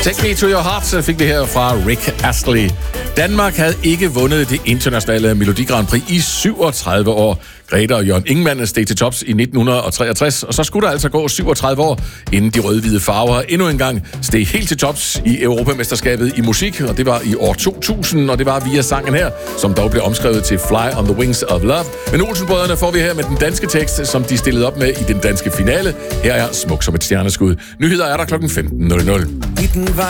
Take Me To Your Heart fik vi her fra Rick Astley. Danmark havde ikke vundet det internationale Melodi Grand Prix i 37 år. Grete og Jørgen Ingemann steg til tops i 1963, og så skulle der altså gå 37 år, inden de rød-hvide farver endnu en gang steg helt til tops i Europamesterskabet i musik, og det var i år 2000, og det var via sangen her, som dog blev omskrevet til Fly on the Wings of Love. Men Olsen-brødrene får vi her med den danske tekst, som de stillede op med i den danske finale. Her er Smuk som et stjerneskud. Nyheder er der klokken 15.00.